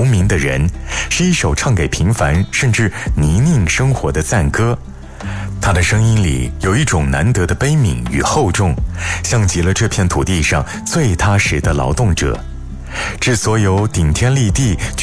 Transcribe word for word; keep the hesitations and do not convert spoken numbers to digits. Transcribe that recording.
无名的人，是一首唱给平凡甚至泥泞生活的赞歌。他的声音里有一种难得的悲悯与厚重，像极了这片土地上最踏实的劳动者。致所有顶天立地